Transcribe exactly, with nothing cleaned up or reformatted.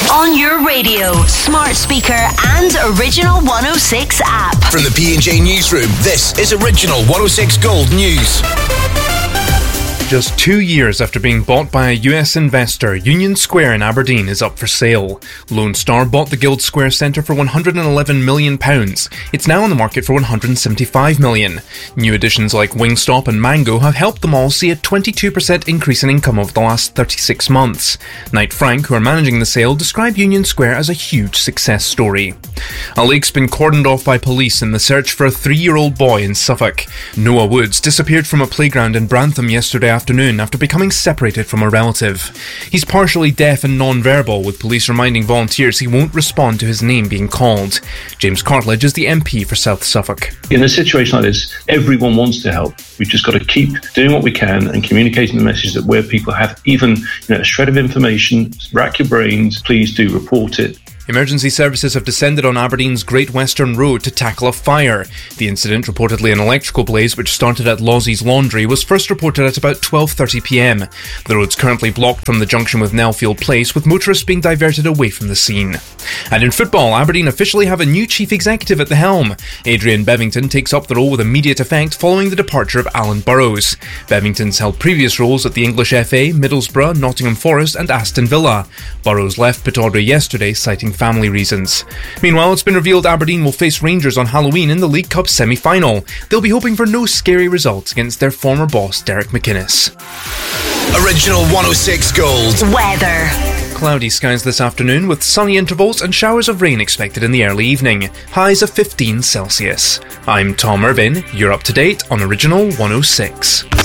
On your radio, smart speaker and Original one oh six app. From the P and J Newsroom, this is Original one oh six Gold News. Just two years after being bought by a U S investor, Union Square in Aberdeen is up for sale. Lone Star bought the Guild Square Centre for one hundred eleven million pounds. It's now on the market for one hundred seventy-five million pounds. New additions like Wingstop and Mango have helped them all see a twenty-two percent increase in income over the last thirty-six months. Knight Frank, who are managing the sale, describe Union Square as a huge success story. A lake's been cordoned off by police in the search for a three-year-old boy in Suffolk. Noah Woods disappeared from a playground in Brantham yesterday afternoon after becoming separated from a relative. He's partially deaf and non-verbal, with police reminding volunteers he won't respond to his name being called. James Cartledge is the M P for South Suffolk. In a situation like this, everyone wants to help. We've just got to keep doing what we can and communicating the message that where people have even you know, a shred of information, rack your brains, please do report it. Emergency services have descended on Aberdeen's Great Western Road to tackle a fire. The incident, reportedly an electrical blaze which started at Lozzie's Laundry, was first reported at about twelve thirty p m. The road's currently blocked from the junction with Nellfield Place, with motorists being diverted away from the scene. And in football, Aberdeen officially have a new chief executive at the helm. Adrian Bevington takes up the role with immediate effect following the departure of Alan Burrows. Bevington's held previous roles at the English F A, Middlesbrough, Nottingham Forest and Aston Villa. Burrows left Pittodrie yesterday, citing family reasons. Meanwhile, it's been revealed Aberdeen will face Rangers on Halloween in the League Cup semi-final. They'll be hoping for no scary results against their former boss, Derek McInnes. Original one oh six Gold. Weather. Cloudy skies this afternoon with sunny intervals and showers of rain expected in the early evening. Highs of fifteen Celsius. I'm Tom Irvin. You're up to date on Original one oh six.